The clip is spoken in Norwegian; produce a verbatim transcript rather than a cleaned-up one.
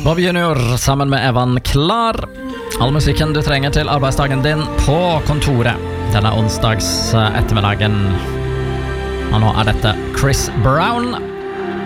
Bob Junior sammen med Evan Klar. All musikken du trenger til arbeidsdagen din på kontoret denne onsdags ettermiddagen. Og nå er dette Chris Brown